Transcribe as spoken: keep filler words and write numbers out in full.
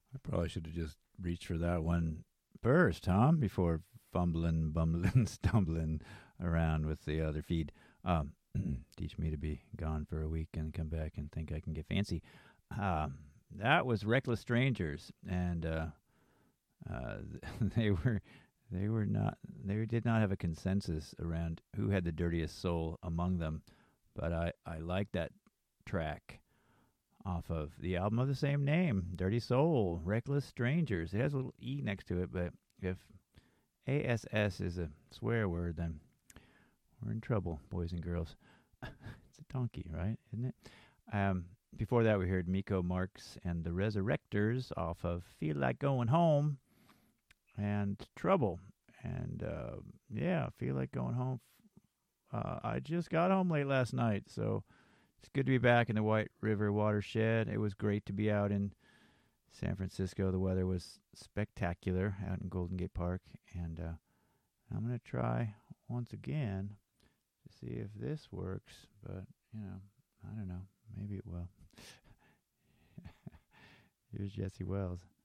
I probably should have just reached for that one first, Tom, before fumbling, bumbling, stumbling around with the other feed. Um, teach me to be gone for a week and come back and think I can get fancy. Um, that was Reckless Strangers, and uh, uh, they were they were not they did not have a consensus around who had the dirtiest soul among them, but I I like that track off of the album of the same name, Dirty Soul, Reckless Strangers. It has a little E next to it, but if A S S is a swear word, then we're in trouble, boys and girls. It's a donkey, right? Isn't it? Um, before that, we heard Miko Marks and the Resurrectors off of Feel Like Going Home and Trouble. And uh, yeah, Feel Like Going Home. Uh, I just got home late last night, so it's good to be back in the White River watershed. It was great to be out in San Francisco. The weather was spectacular out in Golden Gate Park. And uh, I'm going to try once again to see if this works. But, you know, I don't know. Maybe it will. Here's Jesse Wells.